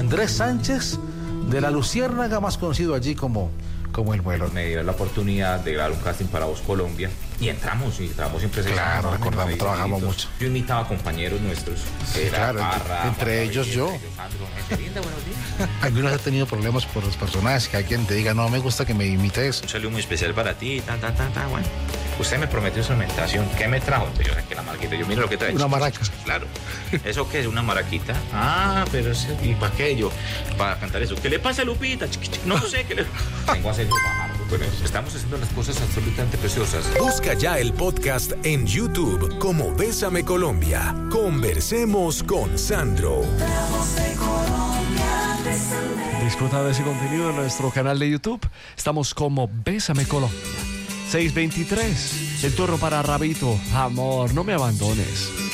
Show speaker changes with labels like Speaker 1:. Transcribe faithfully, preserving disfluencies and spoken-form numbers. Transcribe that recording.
Speaker 1: Andrés Sánchez de la Luciérnaga, más conocido allí como, como El Vuelo.
Speaker 2: Me dio la oportunidad de dar un casting para Voz Colombia y entramos, y entramos siempre.
Speaker 1: Claro, recordamos,
Speaker 2: ahí,
Speaker 1: trabajamos
Speaker 2: amiguitos.
Speaker 1: mucho.
Speaker 2: Yo imitaba a compañeros nuestros.
Speaker 1: Sí,
Speaker 2: Era
Speaker 1: claro,
Speaker 2: Parra,
Speaker 1: entre
Speaker 2: Parra,
Speaker 1: ellos yo.
Speaker 2: Entre ellos Sandro, gente linda, buenos días.
Speaker 1: Algunos han tenido problemas por los personajes, que alguien te diga, no me gusta que me imites.
Speaker 2: Un saludo muy especial para ti, ta, ta, ta, ta, bueno. Usted me prometió instrumentación, ¿qué me trajo? Entonces yo saqué la maraquita, yo miro lo que trae.
Speaker 1: Una maraca.
Speaker 2: Claro. ¿Eso qué es? ¿Una maraquita? Ah, pero ese- ¿y para qué? Yo, para cantar eso. ¿Qué le pasa a Lupita? Chiqui, chiqui. No sé, ¿qué le... Tengo acento bajarlo. Bueno, estamos haciendo las cosas absolutamente preciosas.
Speaker 3: Busca ya el podcast en YouTube como Bésame Colombia. Conversemos con Sandro.
Speaker 4: Disfruta de ese contenido en nuestro canal de YouTube. Estamos como Bésame Colombia. seis veintitrés. El turno para Rabito. Amor, no me abandones.